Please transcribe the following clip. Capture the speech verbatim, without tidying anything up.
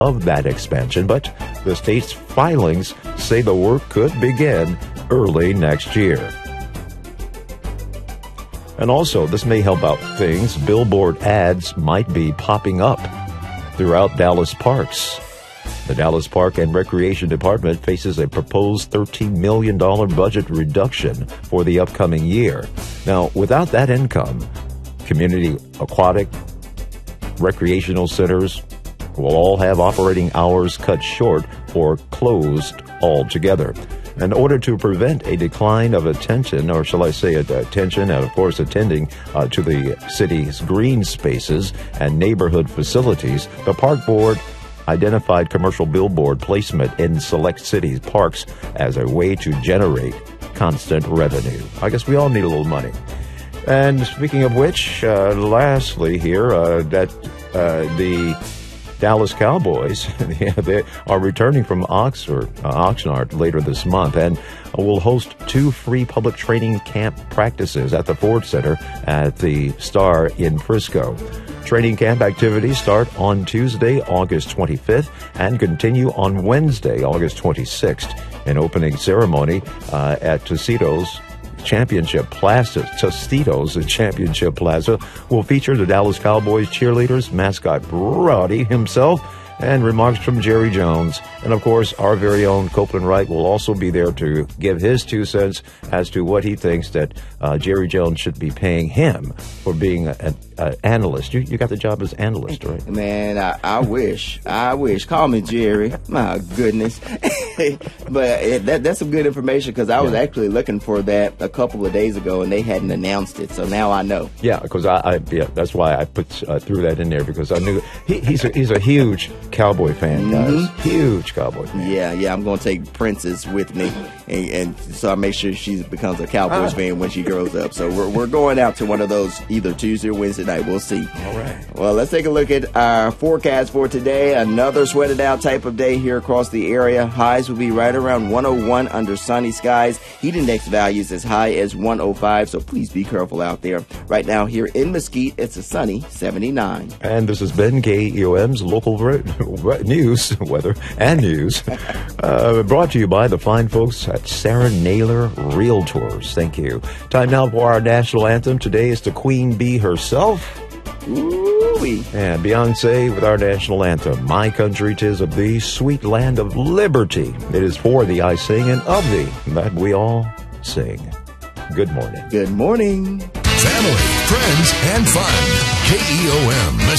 of that expansion, but the state's filings say the work could begin early next year. And also, this may help out things. Billboard ads might be popping up throughout Dallas parks. The Dallas Park and Recreation Department faces a proposed thirteen million dollars budget reduction for the upcoming year. Now, without that income, community aquatic, recreational centers will all have operating hours cut short or closed altogether. In order to prevent a decline of attention, or shall I say attention, and of course attending uh, to the city's green spaces and neighborhood facilities, the Park Board identified commercial billboard placement in select cities' parks as a way to generate constant revenue. I guess we all need a little money. And speaking of which, uh, lastly here, uh, that uh, the Dallas Cowboys, yeah, they are returning from Oxford, uh, Oxnard later this month, and will host two free public training camp practices at the Ford Center at the Star in Frisco. Training camp activities start on Tuesday, August twenty-fifth, and continue on Wednesday, August twenty-sixth. An opening ceremony uh, at Tostitos Championship Plaza, Tostitos Championship Plaza, will feature the Dallas Cowboys cheerleaders, mascot Brody himself, and remarks from Jerry Jones. And, of course, our very own Copeland Wright will also be there to give his two cents as to what he thinks that uh, Jerry Jones should be paying him for being an analyst. You, you got the job as analyst, right? Man, I, I wish. I wish. Call me Jerry. My goodness. But it, that, that's some good information, because I was yeah. actually looking for that a couple of days ago, and they hadn't announced it. So now I know. Yeah, because I, I yeah, that's why I put uh, threw that in there, because I knew he, he's a, he's a huge Cowboy fan, guys. Mm-hmm. Huge Cowboy fan. Yeah, yeah. I'm going to take Princess with me, and, and so I make sure she becomes a Cowboys ah. fan when she grows up. So we're we're going out to one of those either Tuesday or Wednesday night. We'll see. All right. Well, let's take a look at our forecast for today. Another sweated out type of day here across the area. Highs will be right around one oh one under sunny skies. Heat index values as high as one oh five, so please be careful out there. Right now here in Mesquite, it's a sunny seventy-nine. And this has been K E O M's local re- re- news, weather, and news, uh, brought to you by the fine folks at Sarah Naylor Realtors. Thank you. Time now for our national anthem. Today is the Queen Bee herself. Ooh-wee. And Beyonce with our national anthem. My country, 'tis of thee, sweet land of liberty. It is for thee I sing, and of thee that we all sing. Good morning. Good morning. Family, friends, and fun. K E O M.